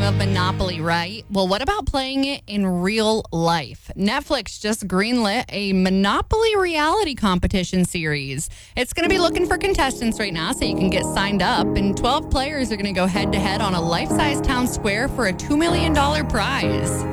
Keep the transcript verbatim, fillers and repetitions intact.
of Monopoly, right? Well, what about playing it in real life? Netflix just greenlit a Monopoly reality competition series. It's going to be looking for contestants right now, so you can get signed up. And twelve players are going to go head-to-head on a life-size town square for a two million dollars prize.